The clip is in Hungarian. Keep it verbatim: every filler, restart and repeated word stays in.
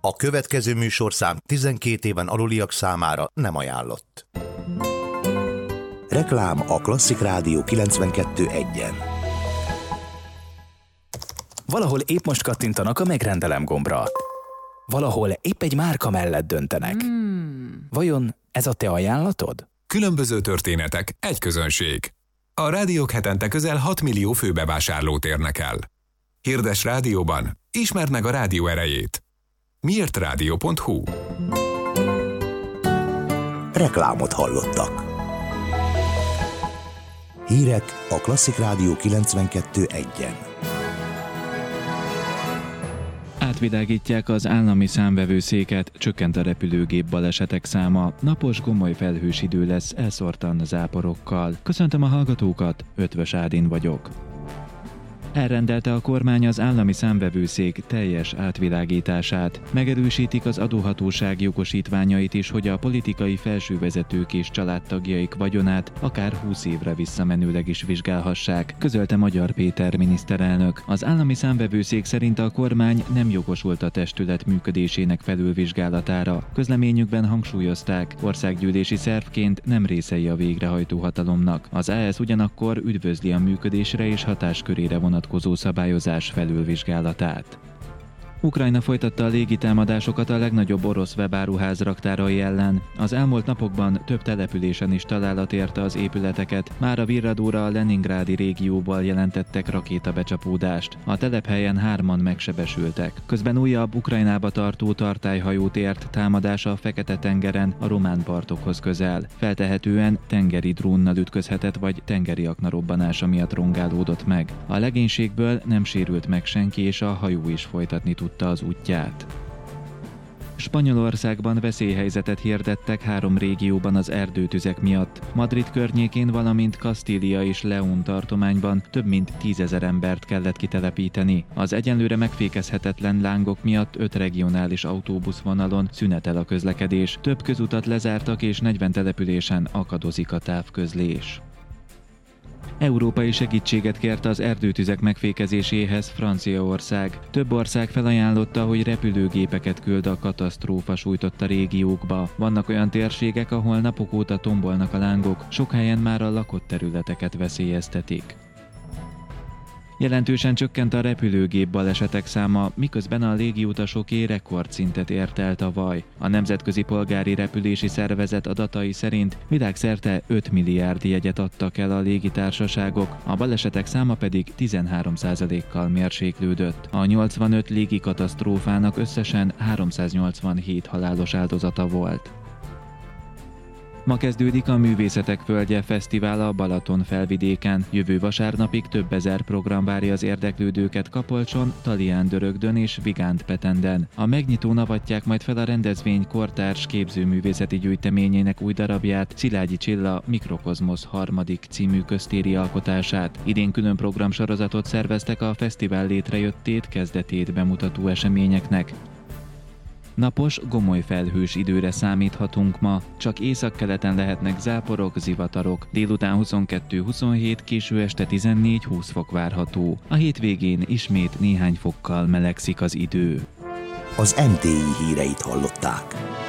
A következő műsorszám tizenkét éven aluliak számára nem ajánlott. Reklám a Klasszik Rádió kilencvenkettő egyen. Valahol épp most kattintanak a megrendelem gombra. Valahol épp egy márka mellett döntenek. Hmm. Vajon ez a te ajánlatod? Különböző történetek, egy közönség. A rádiók hetente közel hat millió főbevásárlót érnek el. Hirdes rádióban, ismerd meg a rádió erejét. miért rádió pont hu. Reklámot hallottak. Hírek a Klasszik Rádió kilencvenkettő egyen. Átvilágítják az állami számvevőszéket, csökkent a repülőgép balesetek száma, napos gomoly felhős idő lesz elszórtan záporokkal. Köszöntöm a hallgatókat, Ötvös Ádin vagyok. Elrendelte a kormány az állami számvevőszék teljes átvilágítását. Megerősítik az adóhatóság jogosítványait is, hogy a politikai felsővezetők és családtagjaik vagyonát akár húsz évre visszamenőleg is vizsgálhassák, közölte Magyar Péter miniszterelnök. Az állami számvevőszék szerint a kormány nem jogosult a testület működésének felülvizsgálatára. Közleményükben hangsúlyozták, országgyűlési szervként nem részei a végrehajtó hatalomnak. Az á es ugyanakkor üdvözli a működésre és hatáskörére vonatkozó szabályozás felülvizsgálatát. Ukrajna folytatta a légitámadásokat a legnagyobb orosz webáruház raktárai ellen. Az elmúlt napokban több településen is találat érte az épületeket, már a Virradóra a Leningrádi régióból jelentettek rakétabecsapódást. A telephelyen hárman megsebesültek. Közben újabb Ukrajnába tartó tartályhajót ért támadás a Fekete-tengeren a román partokhoz közel. Feltehetően tengeri drónnal ütközhetett vagy tengeri akna robbanása miatt rongálódott meg. A legénységből nem sérült meg senki, és a hajó is folytatni tudta az útját. Spanyolországban veszélyhelyzetet hirdettek három régióban az erdőtüzek miatt. Madrid környékén, valamint Kastília és León tartományban több mint tízezer embert kellett kitelepíteni. Az egyenlőre megfékezhetetlen lángok miatt öt regionális autóbuszvonalon szünetel a közlekedés. Több közutat lezártak és negyven településen akadozik a távközlés. Európai segítséget kért az erdőtüzek megfékezéséhez Franciaország. Több ország felajánlotta, hogy repülőgépeket küld a katasztrófa sújtotta régiókba. Vannak olyan térségek, ahol napok óta tombolnak a lángok, sok helyen már a lakott területeket veszélyeztetik. Jelentősen csökkent a repülőgép balesetek száma, miközben a légiutasoké rekordszintet ért el tavaly. A Nemzetközi Polgári Repülési Szervezet adatai szerint világszerte öt milliárd jegyet adtak el a légitársaságok, a balesetek száma pedig tizenhárom százalékkal mérséklődött. A nyolcvanöt légikatasztrófának összesen háromszáznyolcvanhét halálos áldozata volt. Ma kezdődik a Művészetek Földje Fesztivál a Balaton felvidéken. Jövő vasárnapig több ezer program várja az érdeklődőket Kapolcson, Talián-Dörögdön és Vigánt-Petenden. A megnyitón avatják majd fel a rendezvény kortárs képzőművészeti gyűjteményének új darabját, Szilágyi Csilla Mikrokozmosz harmadik című köztéri alkotását. Idén külön programsorozatot szerveztek a fesztivál létrejöttét, kezdetét bemutató eseményeknek. Napos, gomoly felhős időre számíthatunk ma, csak északkeleten lehetnek záporok, zivatarok. Délután huszonkettő-huszonhét, késő este tizennégy-húsz fok várható. A hétvégén ismét néhány fokkal melegszik az idő. Az em té i híreit hallották.